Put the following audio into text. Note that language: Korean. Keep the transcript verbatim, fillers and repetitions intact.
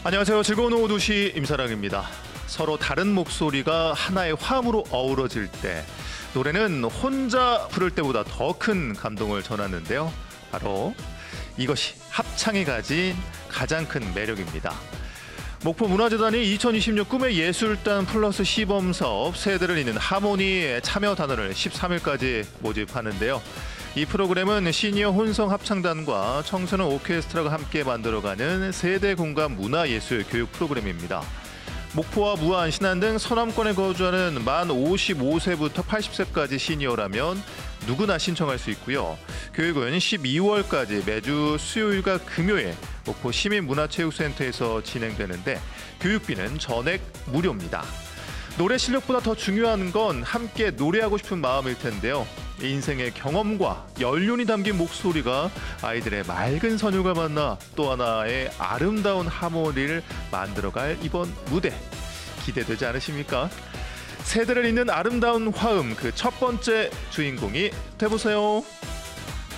안녕하세요. 즐거운 오후 두 시 임사랑입니다. 서로 다른 목소리가 하나의 화음으로 어우러질 때 노래는 혼자 부를 때보다 더 큰 감동을 전하는데요. 바로 이것이 합창이 가진 가장 큰 매력입니다. 목포문화재단이 이천이십육 꿈의 예술단 플러스 시범 사업 세대를 잇는 하모니 참여 단원을 십삼 일까지 모집하는데요. 이 프로그램은 시니어 혼성 합창단과 청소년 오케스트라가 함께 만들어가는 세대 공감 문화예술 교육 프로그램입니다. 목포와 무안, 신안 등 서남권에 거주하는 만 오십오 세부터 팔십 세까지 시니어라면 누구나 신청할 수 있고요. 교육은 십이월까지 매주 수요일과 금요일 목포 시민문화체육센터에서 진행되는데 교육비는 전액 무료입니다. 노래 실력보다 더 중요한 건 함께 노래하고 싶은 마음일 텐데요. 인생의 경험과 연륜이 담긴 목소리가 아이들의 맑은 선율과 만나 또 하나의 아름다운 하모니를 만들어갈 이번 무대 기대되지 않으십니까? 세대를 잇는 아름다운 화음, 그 첫 번째 주인공이 돼보세요.